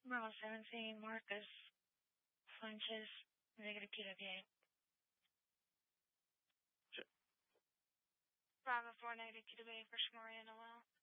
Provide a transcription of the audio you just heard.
Bravo 17, Marcus Funches, negative QWA. Bravo 4, negative QWA for Shamaria Noel.